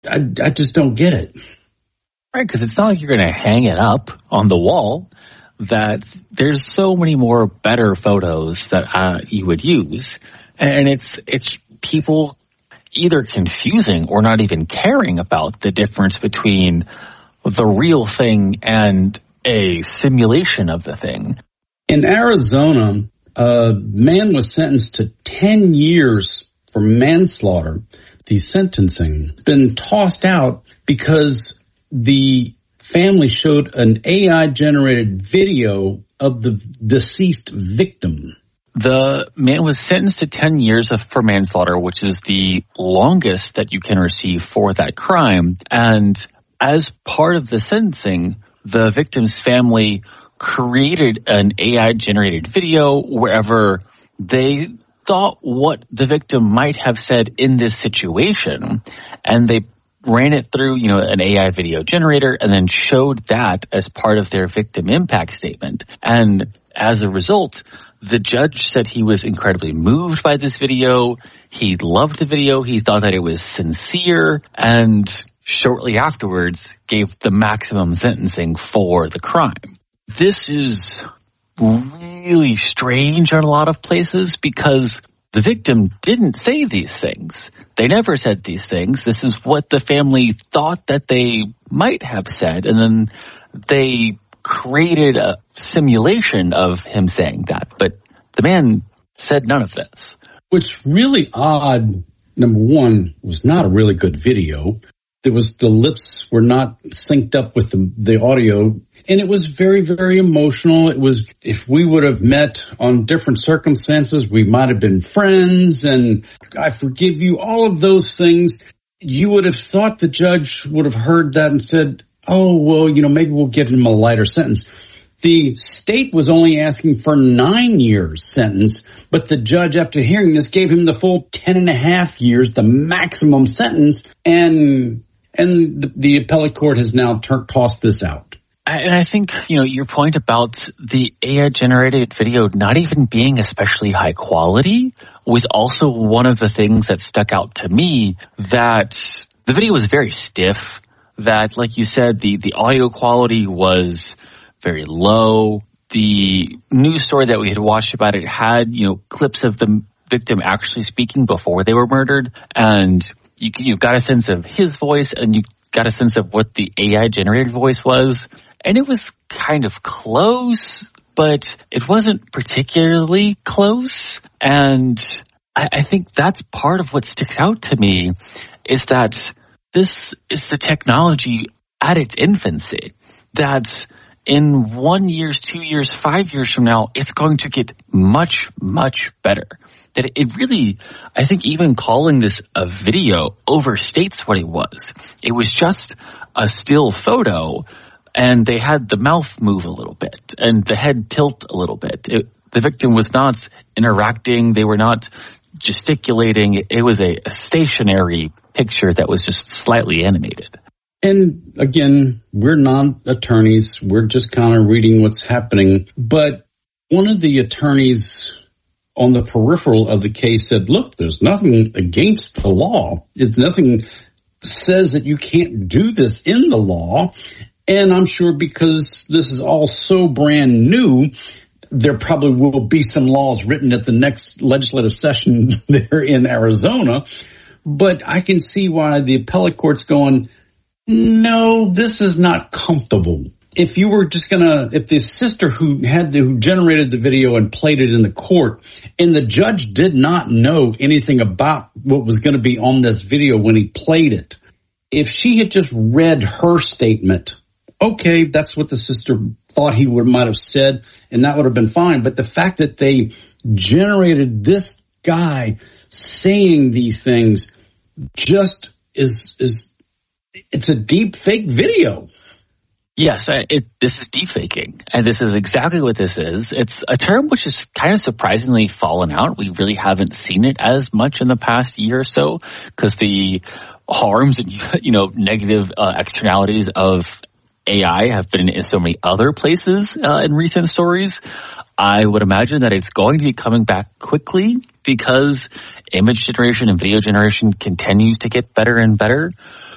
I just don't get it. Right, because it's not like you're going to hang it up on the wall. That there's so many more better photos that you would use, and it's people either confusing or not even caring about the difference between the real thing and a simulation of the thing. In Arizona, a man was sentenced to 10 years for manslaughter. The sentencing has been tossed out because the family showed an AI-generated video of the deceased victim. The man was sentenced to 10 years for manslaughter, which is the longest that you can receive for that crime. And as part of the sentencing, the victim's family created an AI-generated video wherever they thought what the victim might have said in this situation, and they ran it through, an AI video generator and then showed that as part of their victim impact statement. And as a result, the judge said he was incredibly moved by this video. He loved the video. He thought that it was sincere, and shortly afterwards gave the maximum sentencing for the crime. This is really strange in a lot of places because the victim didn't say these things. They never said these things. This is what the family thought that they might have said, and then they created a simulation of him saying that. But the man said none of this. What's really odd, number one, was not a really good video. The lips were not synced up with the audio. And it was very, very emotional. It was, if we would have met on different circumstances, we might have been friends, and I forgive you, all of those things. You would have thought the judge would have heard that and said, oh, well, maybe we'll give him a lighter sentence. The state was only asking for 9 years sentence, but the judge, after hearing this, gave him the full 10.5 years, the maximum sentence, and the appellate court has now tossed this out. And I think, your point about the AI-generated video not even being especially high quality was also one of the things that stuck out to me, that the video was very stiff, that, like you said, the audio quality was very low. The news story that we had watched about it had, clips of the victim actually speaking before they were murdered, and you got a sense of his voice, and you got a sense of what the AI-generated voice was. And it was kind of close, but it wasn't particularly close. And I think that's part of what sticks out to me, is that this is the technology at its infancy. That in 1 year, 2 years, 5 years from now, it's going to get much, much better. That it really, I think even calling this a video overstates what it was. It was just a still photo, and they had the mouth move a little bit and the head tilt a little bit. The victim was not interacting. They were not gesticulating. It was a stationary picture that was just slightly animated. And again, we're not attorneys. We're just kind of reading what's happening. But one of the attorneys on the peripheral of the case said, look, there's nothing against the law. It's nothing says that you can't do this in the law. And I'm sure because this is all so brand new, there probably will be some laws written at the next legislative session there in Arizona. But I can see why the appellate court's going, no, this is not comfortable. If you were just if the sister who generated the video and played it in the court, and the judge did not know anything about what was going to be on this video when he played it, if she had just read her statement, okay, that's what the sister thought he might have said, and that would have been fine. But the fact that they generated this guy saying these things just is it's a deep fake video. Yes, this is deepfaking, and this is exactly what this is. It's a term which is kind of surprisingly fallen out. We really haven't seen it as much in the past year or so, because the harms and negative externalities of AI have been in so many other places in recent stories. I would imagine that it's going to be coming back quickly because image generation and video generation continues to get better and better.